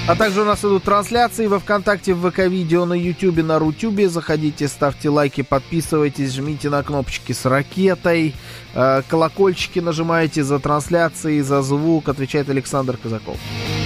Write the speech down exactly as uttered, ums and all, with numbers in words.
А также у нас идут трансляции во ВКонтакте, в ВК-видео, на Ютубе, на Рутюбе. Заходите, ставьте лайки, подписывайтесь, жмите на кнопочки с ракетой. Колокольчики нажимайте за трансляции, за звук. Отвечает Александр Казаков.